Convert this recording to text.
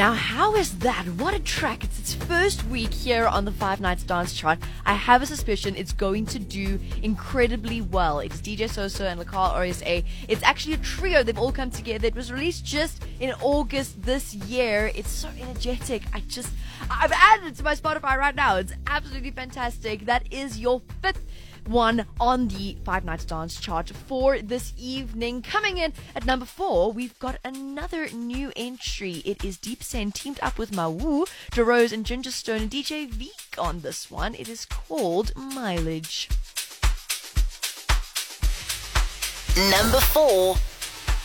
Now, how is that? What a track. It's its first week here on the Five Nights Dance chart. I have a suspicion it's going to do incredibly well. It's DJ Soso and Lakal RSA. It's actually a trio. They've all come together. It was released just in August this year. It's so energetic. I've added it to my Spotify right now. It's absolutely fantastic. That is your fifth one on the Five Nights Dance chart for this evening. Coming in at number 4, we've got another new entry. It is Deep Send teamed up with Mawu, DeRose and Ginger Stone and DJ Veek on this one. It is called Mileage. Number 4.